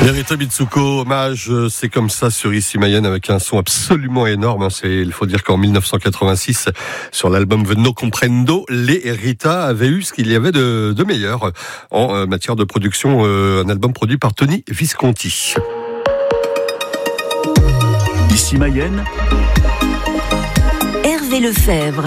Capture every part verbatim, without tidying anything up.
Rita Mitsuko, hommage, c'est comme ça sur Ici Mayenne avec un son absolument énorme. C'est, il faut dire qu'en dix-neuf cent quatre-vingt-six, sur l'album Venno Comprendo, les Rita avaient eu ce qu'il y avait de, de meilleur en matière de production, un album produit par Tony Visconti. Ici Mayenne, Hervé Lefebvre.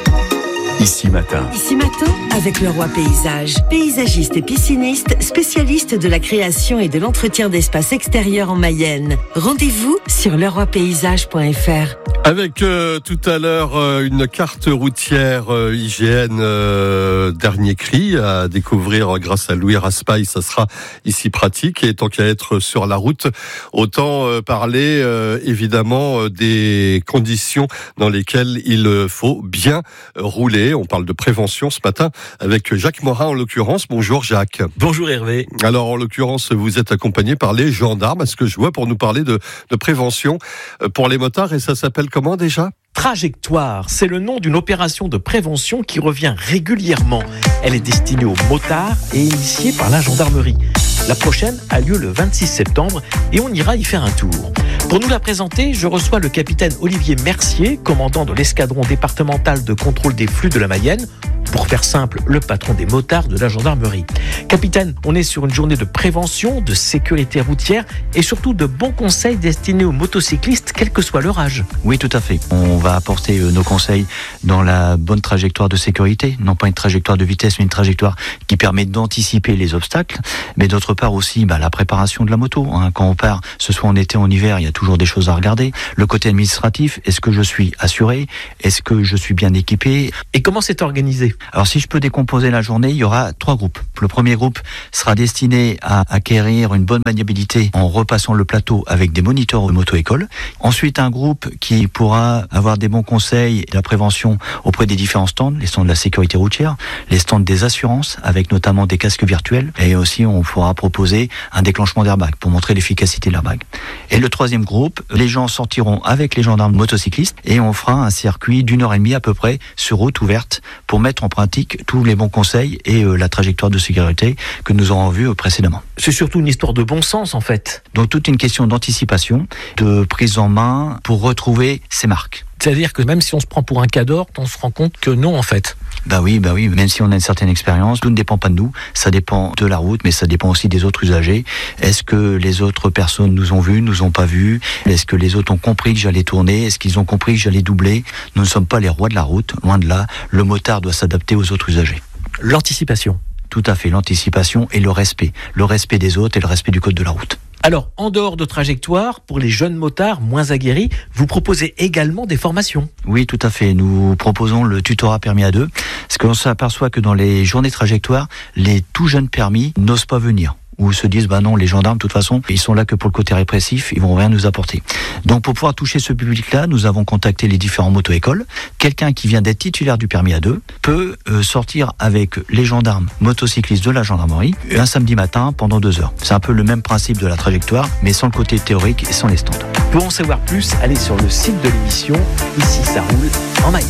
Ici Matin. Ici Matin, avec le Roi Paysage. Paysagiste et pisciniste, spécialiste de la création et de l'entretien d'espaces extérieurs en Mayenne. Rendez-vous sur le roi paysage point f r. Avec euh, tout à l'heure euh, une carte routière euh, I G N euh, dernier cri à découvrir grâce à Louis Raspail, ça sera ici pratique. Et tant qu'à être sur la route, autant euh, parler euh, évidemment euh, des conditions dans lesquelles il faut bien rouler. On parle de prévention ce matin avec Jacques Morin en l'occurrence. Bonjour Jacques. Bonjour Hervé. Alors en l'occurrence vous êtes accompagné par les gendarmes, à ce que je vois, pour nous parler de, de prévention pour les motards, et ça s'appelle comment déjà ? Trajectoire, c'est le nom d'une opération de prévention qui revient régulièrement. Elle est destinée aux motards et initiée par la gendarmerie. La prochaine a lieu le vingt-six septembre et on ira y faire un tour. Pour nous la présenter, je reçois le capitaine Olivier Mercier, commandant de l'escadron départemental de contrôle des flux de la Mayenne. Pour faire simple, le patron des motards de la gendarmerie. Capitaine, on est sur une journée de prévention, de sécurité routière et surtout de bons conseils destinés aux motocyclistes, quel que soit leur âge. Oui, tout à fait. On va apporter nos conseils dans la bonne trajectoire de sécurité, non pas une trajectoire de vitesse, mais une trajectoire qui permet d'anticiper les obstacles, mais d'autre part aussi bah, la préparation de la moto. Hein. Quand on part, ce soit en été, en hiver, il y a toujours des choses à regarder. Le côté administratif, est-ce que je suis assuré ? Est-ce que je suis bien équipé ? Et comment c'est organisé ? Alors si je peux décomposer la journée, il y aura trois groupes. Le premier groupe sera destiné à acquérir une bonne maniabilité en repassant le plateau avec des moniteurs de moto-école. Ensuite, un groupe qui pourra avoir des bons conseils et de la prévention auprès des différents stands, les stands de la sécurité routière, les stands des assurances, avec notamment des casques virtuels. Et aussi, on pourra proposer un déclenchement d'airbag pour montrer l'efficacité de l'airbag. Et le troisième groupe, les gens sortiront avec les gendarmes motocyclistes et on fera un circuit d'une heure et demie à peu près sur route ouverte pour mettre en pratique tous les bons conseils et euh, la trajectoire de sécurité que nous aurons vue euh, précédemment. C'est surtout une histoire de bon sens en fait. Donc toute une question d'anticipation, de prise en main pour retrouver ses marques. C'est-à-dire que même si on se prend pour un cador, on se rend compte que non en fait. Bah oui, bah oui, même si on a une certaine expérience, tout ne dépend pas de nous, ça dépend de la route, mais ça dépend aussi des autres usagers. Est-ce que les autres personnes nous ont vus, nous ont pas vus ? Est-ce que les autres ont compris que j'allais tourner ? Est-ce qu'ils ont compris que j'allais doubler ? Nous ne sommes pas les rois de la route, loin de là. Le motard doit s'adapter aux autres usagers. L'anticipation. Tout à fait, l'anticipation et le respect. Le respect des autres et le respect du code de la route. Alors, en dehors de trajectoire, pour les jeunes motards moins aguerris, vous proposez également des formations. Oui, tout à fait. Nous proposons le tutorat permis à deux. Parce qu'on s'aperçoit que dans les journées trajectoires, les tout jeunes permis n'osent pas venir. Ou se disent, bah non, les gendarmes, de toute façon, ils sont là que pour le côté répressif, ils vont rien nous apporter. Donc, pour pouvoir toucher ce public-là, nous avons contacté les différents moto-écoles. Quelqu'un qui vient d'être titulaire du permis à deux peut euh, sortir avec les gendarmes motocyclistes de la gendarmerie un samedi matin pendant deux heures. C'est un peu le même principe de la trajectoire, mais sans le côté théorique et sans les stands. Pour en savoir plus, allez sur le site de l'émission. Ici, ça roule en Mayenne.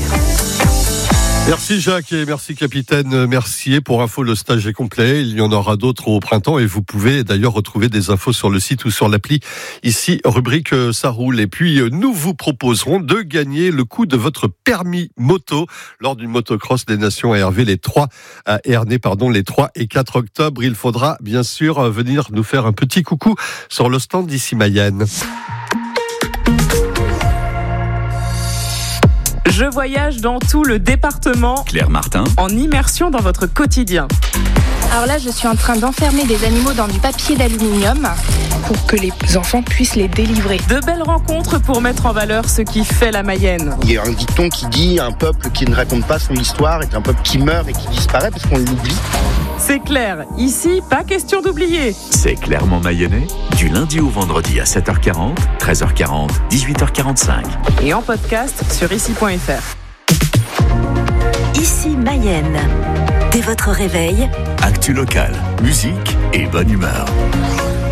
Merci Jacques et merci capitaine Mercier. Pour info, le stage est complet. Il y en aura d'autres au printemps et vous pouvez d'ailleurs retrouver des infos sur le site ou sur l'appli. Ici, rubrique ça roule. Et puis, nous vous proposerons de gagner le coup de votre permis moto lors d'une motocross des Nations à Hervé les trois, à Ernée, pardon, les trois et quatre octobre. Il faudra bien sûr venir nous faire un petit coucou sur le stand d'Ici Mayenne. Je voyage dans tout le département. Claire Martin. En immersion dans votre quotidien. Alors là, je suis en train d'enfermer des animaux dans du papier d'aluminium pour que les enfants puissent les délivrer. De belles rencontres pour mettre en valeur ce qui fait la Mayenne. Il y a un dicton qui dit un peuple qui ne raconte pas son histoire est un peuple qui meurt et qui disparaît parce qu'on l'oublie. C'est clair, ici, pas question d'oublier. C'est clairement mayennais, du lundi au vendredi à sept heures quarante, treize heures quarante, dix-huit heures quarante-cinq. Et en podcast sur ici point f r. Ici Mayenne. Dès votre réveil, Actu locale, musique et bonne humeur.